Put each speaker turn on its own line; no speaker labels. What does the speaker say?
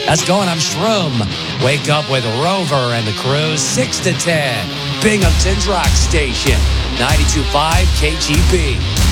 That's going. I'm Shroom. Wake up with Rover and the crew, 6 to 10. Binghamton's Rock Station, 92.5 KGB.